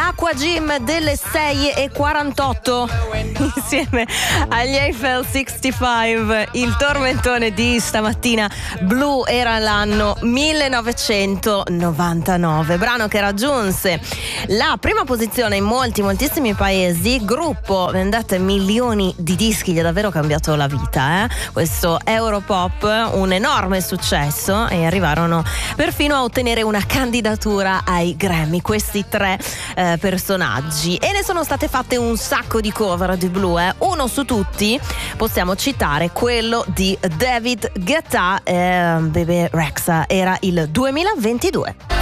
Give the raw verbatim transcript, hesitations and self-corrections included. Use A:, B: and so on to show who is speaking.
A: Acqua Gym delle sei e quarantotto insieme agli Eiffel sessantacinque. Il tormentone di stamattina. Blue era l'anno millenovecentonovantanove, brano che raggiunse la prima posizione in molti moltissimi paesi. Gruppo vendette milioni di dischi, gli ha davvero cambiato la vita, eh? Questo Europop, un enorme successo, e arrivarono perfino a ottenere una candidatura ai Grammy, questi tre eh, personaggi, e ne sono state fatte un sacco di cover di Blue, eh? Uno su tutti possiamo citare quello di David Guetta, eh, Bebe Rexha, era il duemilaventidue.